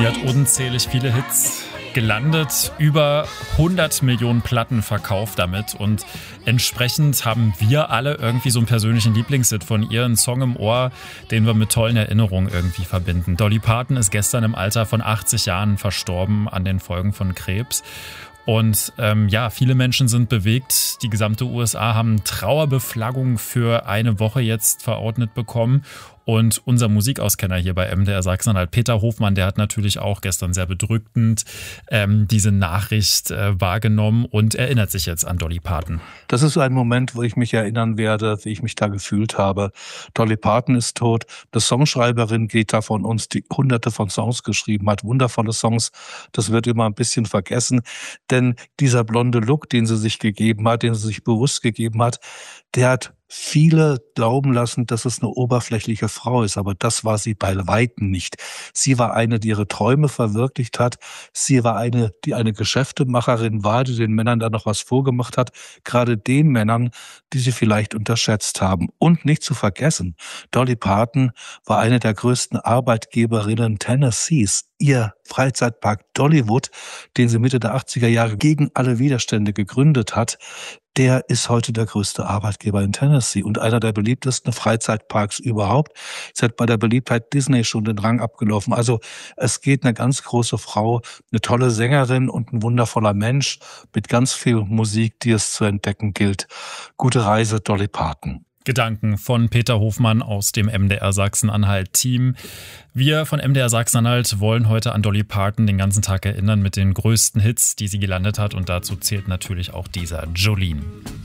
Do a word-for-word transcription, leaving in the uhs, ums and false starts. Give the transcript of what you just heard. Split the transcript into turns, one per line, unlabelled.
Sie hat unzählig viele Hits gelandet, über hundert Millionen Platten verkauft damit und entsprechend haben wir alle irgendwie so einen persönlichen Lieblingshit von ihr, einen Song im Ohr, den wir mit tollen Erinnerungen irgendwie verbinden. Dolly Parton ist gestern im Alter von achtzig Jahren verstorben an den Folgen von Krebs. Und ähm, ja, viele Menschen sind bewegt. Die gesamte U S A haben Trauerbeflaggung für eine Woche jetzt verordnet bekommen. Und unser Musikauskenner hier bei M D R Sachsen-Anhalt, Peter Hofmann, der hat natürlich auch gestern sehr bedrückend ähm, diese Nachricht äh, wahrgenommen und erinnert sich jetzt an Dolly Parton.
Das ist ein Moment, wo ich mich erinnern werde, wie ich mich da gefühlt habe. Dolly Parton ist tot. Eine Songschreiberin geht da von uns, die hunderte von Songs geschrieben hat, wundervolle Songs. Das wird immer ein bisschen vergessen, denn dieser blonde Look, den sie sich gegeben hat, den sie sich bewusst gegeben hat, der hat viele glauben lassen, dass es eine oberflächliche Frau ist, aber das war sie bei Weitem nicht. Sie war eine, die ihre Träume verwirklicht hat. Sie war eine, die eine Geschäftemacherin war, die den Männern da noch was vorgemacht hat, gerade den Männern, die sie vielleicht unterschätzt haben. Und nicht zu vergessen, Dolly Parton war eine der größten Arbeitgeberinnen Tennessees. Ihr Freizeitpark Dollywood, den sie Mitte der achtziger Jahre gegen alle Widerstände gegründet hat, der ist heute der größte Arbeitgeber in Tennessee und einer der beliebtesten Freizeitparks überhaupt. Es hat bei der Beliebtheit Disney schon den Rang abgelaufen. Also es geht eine ganz große Frau, eine tolle Sängerin und ein wundervoller Mensch mit ganz viel Musik, die es zu entdecken gilt. Gute Reise, Dolly Parton.
Gedanken von Peter Hofmann aus dem M D R Sachsen-Anhalt-Team. Wir von M D R Sachsen-Anhalt wollen heute an Dolly Parton den ganzen Tag erinnern mit den größten Hits, die sie gelandet hat. Und dazu zählt natürlich auch dieser Jolene.